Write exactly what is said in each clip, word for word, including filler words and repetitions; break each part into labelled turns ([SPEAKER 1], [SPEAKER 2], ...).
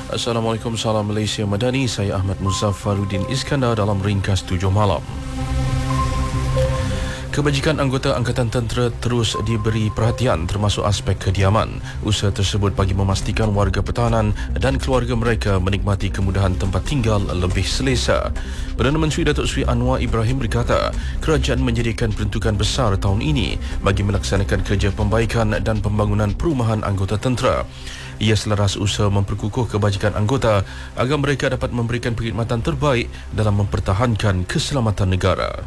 [SPEAKER 1] Assalamualaikum, salam Malaysia Madani. Saya Ahmad Muzaffaruddin Iskandar dalam ringkas tujuh malam. Kebajikan anggota Angkatan Tentera terus diberi perhatian termasuk aspek kediaman. Usaha tersebut bagi memastikan warga pertahanan dan keluarga mereka menikmati kemudahan tempat tinggal lebih selesa. Perdana Menteri Datuk Seri Anwar Ibrahim berkata, kerajaan menjadikan peruntukan besar tahun ini bagi melaksanakan kerja pembaikan dan pembangunan perumahan anggota tentera. Ia selaras usaha memperkukuh kebajikan anggota agar mereka dapat memberikan perkhidmatan terbaik dalam mempertahankan keselamatan negara.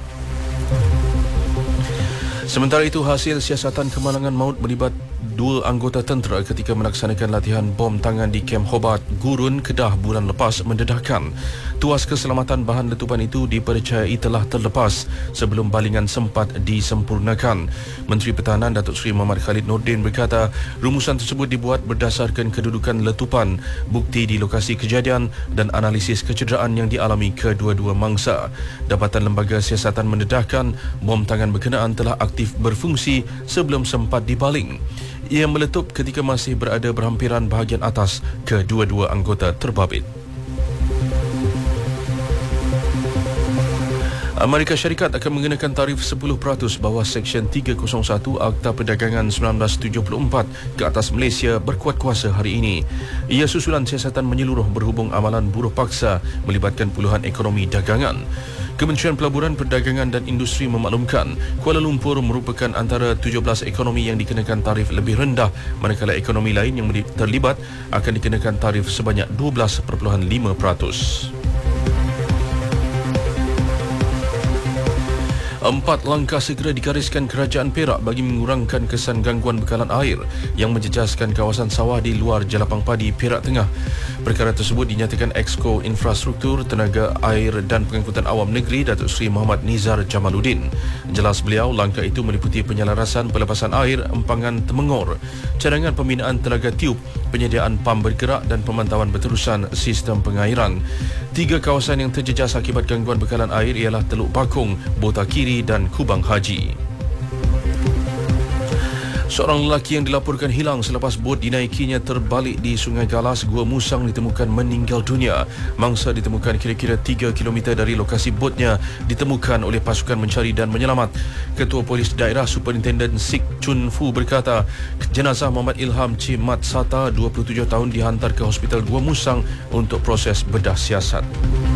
[SPEAKER 1] Sementara itu, hasil siasatan kemalangan maut melibat dua anggota tentera ketika melaksanakan latihan bom tangan di Kem Hobart, Gurun, Kedah bulan lepas mendedahkan. Tuas keselamatan bahan letupan itu dipercayai telah terlepas sebelum balingan sempat disempurnakan. Menteri Pertahanan Datuk Seri Muhammad Khalid Nordin berkata, rumusan tersebut dibuat berdasarkan kedudukan letupan, bukti di lokasi kejadian dan analisis kecederaan yang dialami kedua-dua mangsa. Dapatan Lembaga Siasatan mendedahkan bom tangan berkenaan telah aktif berfungsi sebelum sempat dibaling. Ia meletup ketika masih berada berhampiran bahagian atas kedua-dua anggota terbabit. Amerika Syarikat akan mengenakan tarif sepuluh peratus bawah Seksyen tiga kosong satu Akta Perdagangan seribu sembilan ratus tujuh puluh empat ke atas Malaysia berkuat kuasa hari ini. Ia susulan siasatan menyeluruh berhubung amalan buruh paksa melibatkan puluhan ekonomi dagangan. Kementerian Pelaburan, Perdagangan dan Industri memaklumkan Kuala Lumpur merupakan antara tujuh belas ekonomi yang dikenakan tarif lebih rendah, manakala ekonomi lain yang terlibat akan dikenakan tarif sebanyak dua belas perpuluhan lima peratus. Empat langkah segera digariskan Kerajaan Perak bagi mengurangkan kesan gangguan bekalan air yang menjejaskan kawasan sawah di luar Jelapang Padi, Perak Tengah. Perkara tersebut dinyatakan Exco Infrastruktur, Tenaga Air dan Pengangkutan Awam Negeri Datuk Seri Muhammad Nizar Jamaluddin. Jelas beliau, langkah itu meliputi penyelarasan pelepasan air empangan Temengor, cadangan pembinaan telaga tiup, penyediaan pam bergerak dan pemantauan berterusan sistem pengairan. Tiga kawasan yang terjejas akibat gangguan bekalan air ialah Teluk Bakung, Bota Kiri dan Kubang Haji. Seorang lelaki yang dilaporkan hilang selepas bot dinaikinya terbalik di Sungai Galas, Gua Musang ditemukan meninggal dunia. Mangsa ditemukan kira-kira tiga kilometer dari lokasi botnya ditemukan oleh pasukan mencari dan menyelamat. Ketua Polis Daerah Superintenden Sik Chun Fu berkata, jenazah Muhammad Ilham Cik Mat Sata, dua puluh tujuh tahun, dihantar ke Hospital Gua Musang untuk proses bedah siasat.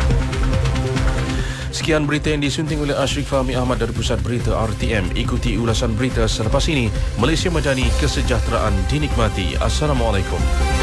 [SPEAKER 1] Sekian berita yang disunting oleh Ashrik Fahmi Ahmad dari Pusat Berita R T M. Ikuti ulasan berita selepas ini. Malaysia Madani, kesejahteraan dinikmati. Assalamualaikum.